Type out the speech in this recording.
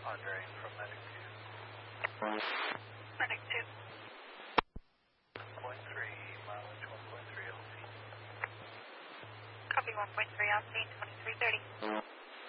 Andre from Medic Medic 2. 1.3, mileage 1.3 LT. Copy 1.3 Austin 2330.